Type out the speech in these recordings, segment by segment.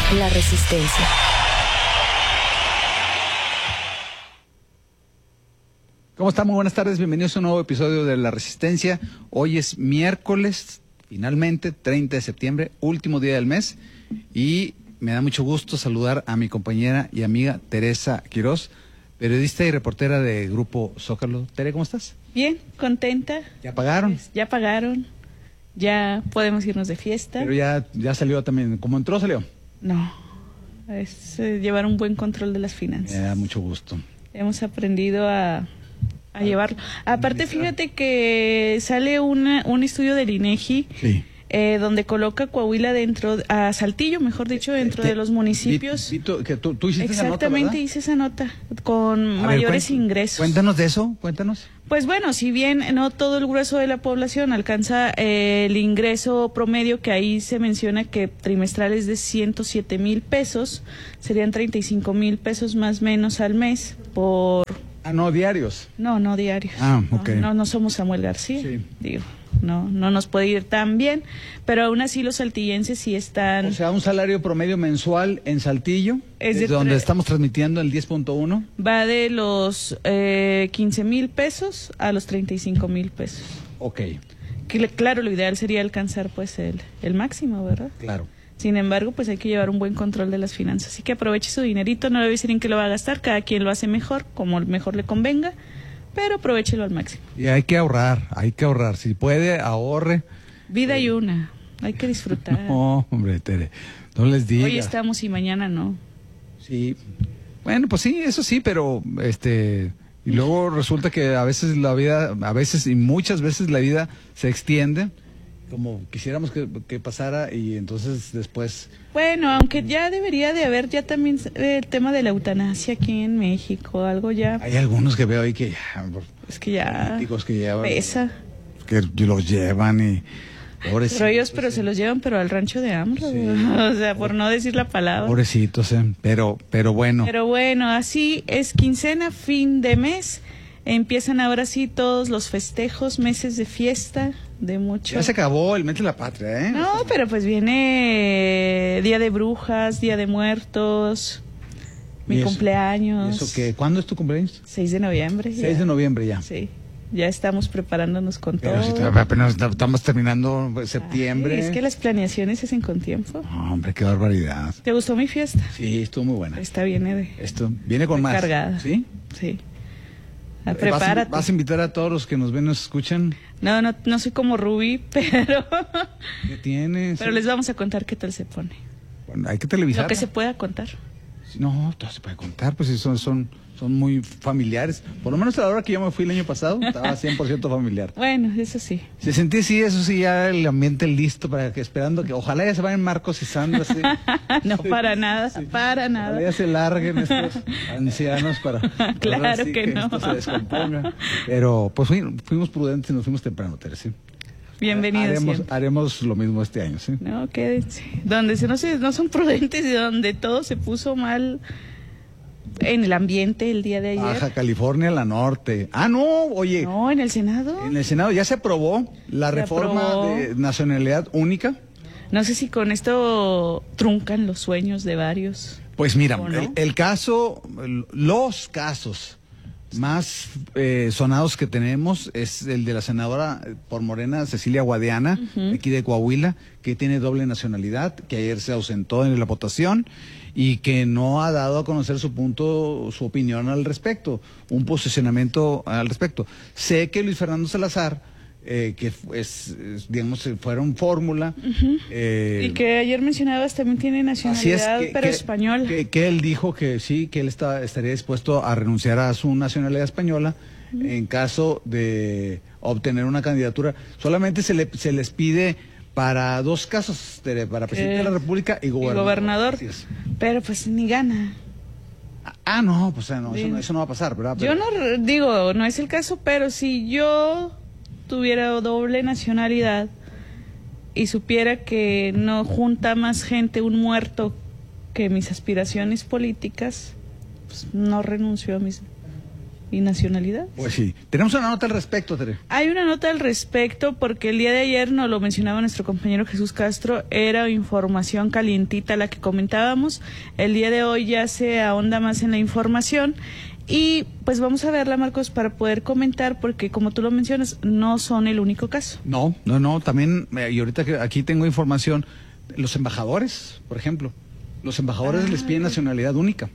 La Resistencia. ¿Cómo están? Muy buenas tardes, bienvenidos a un nuevo episodio de La Resistencia. Hoy es miércoles, finalmente, 30 de septiembre, último día del mes, y me da mucho gusto saludar a mi compañera y amiga Teresa Quirós, periodista y reportera de Grupo Zócalo. Tere, ¿cómo estás? Bien, contenta. ¿Ya pagaron? Pues, ya pagaron, ya podemos irnos de fiesta. Pero ya salió también, ¿cómo entró salió? No, es llevar un buen control de las finanzas. Me da mucho gusto. Hemos aprendido a llevarlo. Aparte, fíjate que sale un estudio del INEGI, sí, donde coloca Coahuila a Saltillo, mejor dicho, dentro de los municipios. Que tú hiciste esa nota, Exactamente, ¿verdad? hice esa nota, con mayores ingresos. Cuéntanos de eso, cuéntanos. Pues bueno, si bien no todo el grueso de la población alcanza el ingreso promedio, que ahí se menciona que trimestral es de 107,000 pesos, serían 35,000 pesos más o menos al mes por... Ah, no, diarios. No diarios. Ah, ok. No somos Samuel García, sí. Digo, no nos puede ir tan bien, pero aún así los saltillenses sí están... O sea, un salario promedio mensual en Saltillo, Es de donde estamos transmitiendo el 10.1. Va de los 15,000 pesos a los 35,000 pesos. Ok. Claro, lo ideal sería alcanzar pues el máximo, ¿verdad? Claro. Sin embargo, pues hay que llevar un buen control de las finanzas. Así que aproveche su dinerito, no le voy a decir en qué lo va a gastar, cada quien lo hace mejor, como mejor le convenga, pero aprovechelo al máximo. Y hay que ahorrar. Si puede, ahorre. Vida hay una, hay que disfrutar. No, hombre, Tere, no les digas. Hoy estamos y mañana no. Sí. Bueno, pues sí, eso sí, pero y luego resulta que a veces y muchas veces la vida se extiende como quisiéramos que pasara, y entonces después... Bueno, aunque ya debería de haber ya también el tema de la eutanasia aquí en México, algo ya... Hay algunos que veo ahí que ya... Es que ya... Políticos que llevan... Pesa. Que los llevan y... Pobrecitos, Pero ellos, pero se los llevan, pero al rancho de AMLO, sí. O sea, por no decir la palabra. Pobrecitos, pero bueno. Pero bueno, así es quincena, fin de mes, empiezan ahora sí todos los festejos, meses de fiesta, de mucho. Ya se acabó el mes de la patria, ¿eh? No, pero pues viene Día de Brujas, Día de Muertos, mi cumpleaños. ¿Y eso qué? ¿Cuándo es tu cumpleaños? 6 de noviembre. 6 de noviembre ya. Sí. Ya estamos preparándonos con pero todo. Si apenas estamos terminando septiembre. Ay, es que las planeaciones se hacen con tiempo. No, hombre, qué barbaridad. ¿Te gustó mi fiesta? Sí, estuvo muy buena. Esta viene viene con más. Cargada. ¿Sí? Sí. Prepárate. ¿Vas a invitar a todos los que nos ven y nos escuchan? No soy como Rubí, pero... ¿Qué tienes? Pero les vamos a contar qué tal se pone. Bueno, hay que televisar. Lo que se pueda contar. No, todo se puede contar, pues son muy familiares. Por lo menos a la hora que yo me fui el año pasado, estaba 100% familiar. Bueno, eso sí. Se sentía así, eso sí, ya el ambiente listo para que esperando que ojalá ya se vayan Marcos y Sandra. ¿Sí? No, sí, para nada, sí. para nada. Ojalá ya se larguen estos ancianos para claro que no. Esto se descomponga. Pero pues fuimos prudentes y nos fuimos temprano, Teresa. Bienvenidos. Haremos lo mismo este año, ¿sí? No, quédense. Donde no son prudentes y donde todo se puso mal en el ambiente el día de ayer. Baja California, la norte. Ah, no, oye. No, en el Senado. En el Senado ya se aprobó la reforma de nacionalidad única. No sé si con esto truncan los sueños de varios. Pues mira, ¿O no? los casos más sonados que tenemos es el de la senadora por Morena, Cecilia Guadiana, aquí de Coahuila, que tiene doble nacionalidad, que ayer se ausentó en la votación y que no ha dado a conocer su opinión al respecto, un posicionamiento al respecto. Sé que Luis Fernando Salazar, que digamos, fueron fórmula. Y que ayer mencionabas también tiene nacionalidad, pero española. Que él dijo que sí, que él estaría dispuesto a renunciar a su nacionalidad española en caso de obtener una candidatura. Solamente se les pide para 2 casos, para presidente de la República y gobernador. Pero pues ni gana. No, pues no, eso no va a pasar, ¿verdad? Yo no digo, no es el caso, pero si yo tuviera doble nacionalidad y supiera que no junta más gente un muerto que mis aspiraciones políticas, pues no renuncio a mis y nacionalidad. Pues sí, tenemos una nota al respecto, Tere. Hay una nota al respecto porque el día de ayer, nos lo mencionaba nuestro compañero Jesús Castro, era información calientita la que comentábamos. El día de hoy ya se ahonda más en la información y pues vamos a verla, Marcos, para poder comentar, porque como tú lo mencionas, no son el único caso. No, también, y ahorita que aquí tengo información, los embajadores, por ejemplo, los embajadores les piden nacionalidad única.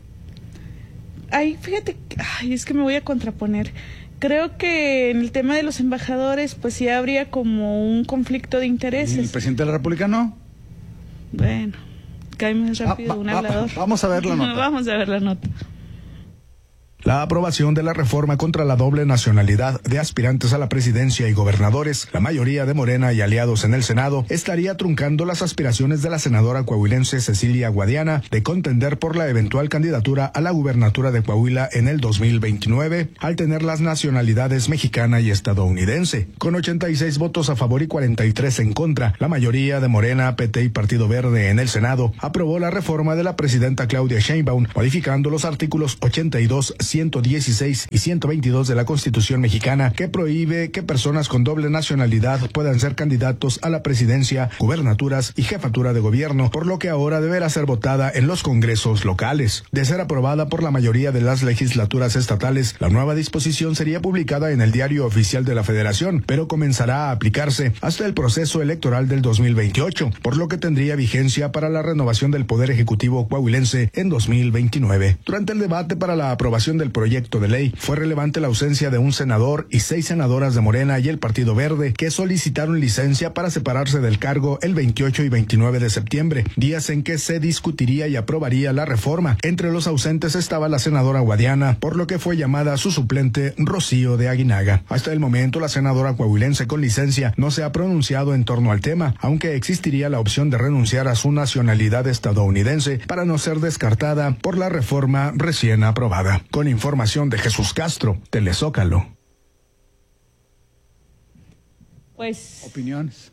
Ay, fíjate, es que me voy a contraponer. Creo que en el tema de los embajadores, pues sí habría como un conflicto de intereses. ¿El presidente de la República no? Bueno, cae más rápido un hablador. Vamos a ver la nota. Vamos a ver la nota. La aprobación de la reforma contra la doble nacionalidad de aspirantes a la presidencia y gobernadores, la mayoría de Morena y aliados en el Senado, estaría truncando las aspiraciones de la senadora coahuilense Cecilia Guadiana de contender por la eventual candidatura a la gubernatura de Coahuila en el 2029, al tener las nacionalidades mexicana y estadounidense. Con 86 votos a favor y 43 en contra, la mayoría de Morena, PT y Partido Verde en el Senado aprobó la reforma de la presidenta Claudia Sheinbaum, modificando los artículos 82, 116 y 122 de la Constitución mexicana, que prohíbe que personas con doble nacionalidad puedan ser candidatos a la presidencia, gubernaturas y jefatura de gobierno, por lo que ahora deberá ser votada en los congresos locales. De ser aprobada por la mayoría de las legislaturas estatales, la nueva disposición sería publicada en el Diario Oficial de la Federación, pero comenzará a aplicarse hasta el proceso electoral del 2028, por lo que tendría vigencia para la renovación del Poder Ejecutivo coahuilense en 2029. Durante el debate para la aprobación del proyecto de ley, fue relevante la ausencia de un senador y 6 senadoras de Morena y el Partido Verde, que solicitaron licencia para separarse del cargo el 28 y 29 de septiembre, días en que se discutiría y aprobaría la reforma. Entre los ausentes estaba la senadora Guadiana, por lo que fue llamada su suplente Rocío de Aguinaga. Hasta el momento, la senadora coahuilense con licencia no se ha pronunciado en torno al tema, aunque existiría la opción de renunciar a su nacionalidad estadounidense para no ser descartada por la reforma recién aprobada. Con información de Jesús Castro, Telezócalo. Pues opiniones.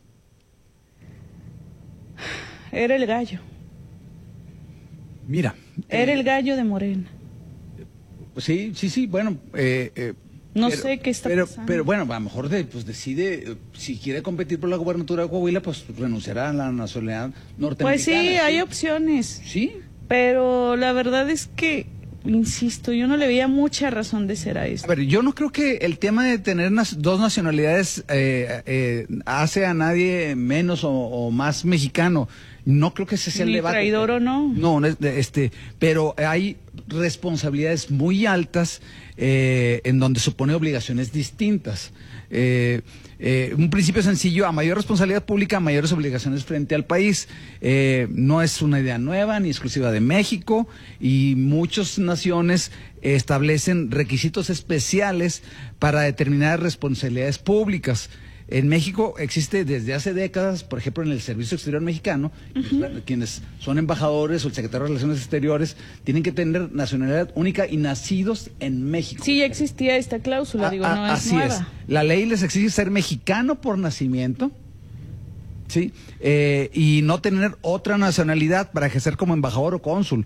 Era el gallo. Mira. Era el gallo de Morena. Sí, bueno. No sé qué está pasando. Pero bueno, a lo mejor decide, si quiere competir por la gubernatura de Coahuila, pues renunciará a la nacionalidad norteamericana. Pues sí, hay opciones. Sí. Pero la verdad es que, insisto, yo no le veía mucha razón de ser a esto. A ver, yo no creo que el tema de tener dos nacionalidades hace a nadie menos o más mexicano. No creo que ese sea el debate. Traidor o no. No, pero hay responsabilidades muy altas en donde supone obligaciones distintas. Un principio sencillo: a mayor responsabilidad pública, mayores obligaciones frente al país. No es una idea nueva ni exclusiva de México, y muchas naciones establecen requisitos especiales para determinadas responsabilidades públicas. En México existe desde hace décadas, por ejemplo, en el Servicio Exterior Mexicano, quienes son embajadores o el secretario de Relaciones Exteriores tienen que tener nacionalidad única y nacidos en México. Sí, ya existía esta cláusula, no es así nueva. Es. La ley les exige ser mexicano por nacimiento, ¿sí? Y no tener otra nacionalidad para ejercer como embajador o cónsul.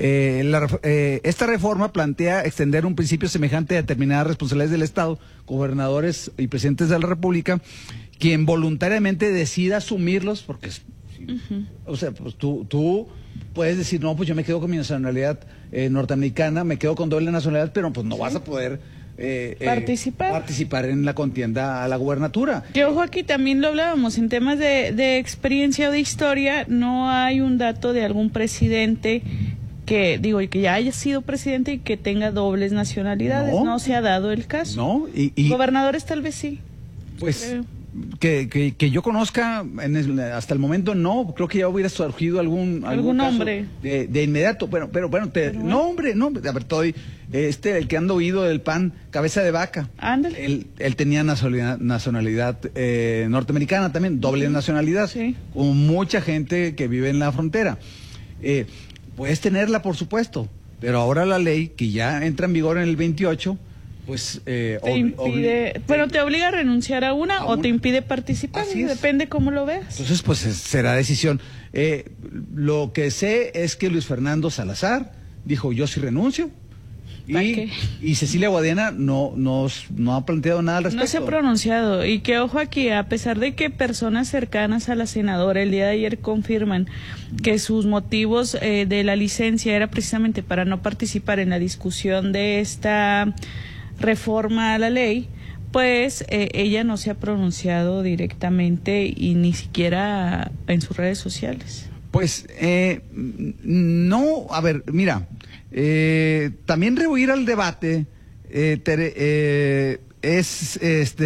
Esta reforma plantea extender un principio semejante a determinadas responsabilidades del Estado, gobernadores y presidentes de la República, quien voluntariamente decida asumirlos, porque o sea, pues tú puedes decir, no, pues yo me quedo con mi nacionalidad norteamericana, me quedo con doble nacionalidad, pero pues no vas a poder participar en la contienda a la gubernatura. Que ojo, aquí también lo hablábamos, en temas de experiencia o de historia, no hay un dato de algún presidente que ya haya sido presidente y que tenga dobles nacionalidades. No se ha dado el caso. No, gobernadores tal vez sí. Pues que yo conozca hasta el momento no, creo que ya hubiera surgido algún nombre de inmediato, pero bueno, hombre, a ver, el que ando oído del PAN, Cabeza de Vaca. Ándale. Él tenía nacionalidad norteamericana también, doble nacionalidad, sí, como mucha gente que vive en la frontera. Puedes tenerla, por supuesto, pero ahora la ley, que ya entra en vigor en el 28, pues te impide, te obliga a renunciar a una o te impide participar, depende cómo lo veas. Entonces, pues será decisión. Lo que sé es que Luis Fernando Salazar dijo, yo sí renuncio, Y Cecilia Guadiana no ha planteado nada al respecto. No se ha pronunciado. Y que ojo aquí, a pesar de que personas cercanas a la senadora el día de ayer confirman que sus motivos de la licencia era precisamente para no participar en la discusión de esta reforma a la ley, pues ella no se ha pronunciado directamente y ni siquiera en sus redes sociales. Pues no, a ver, mira, también rehuir al debate es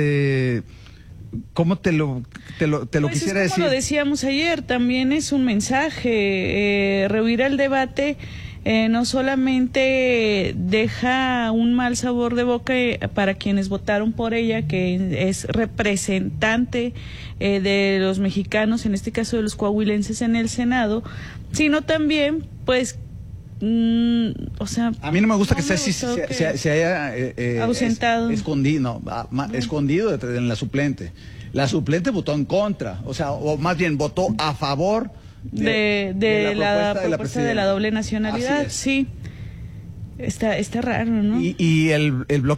¿cómo te lo pues quisiera es como decir? lo decíamos ayer, también es un mensaje, rehuir al debate no solamente deja un mal sabor de boca para quienes votaron por ella, que es representante de los mexicanos, en este caso de los coahuilenses en el Senado, sino también, pues, o sea... A mí no me gusta que se haya ausentado. Escondido en la suplente. La suplente votó en contra, o más bien votó a favor de la propuesta de la doble nacionalidad. Sí, está raro, ¿no? Y el bloque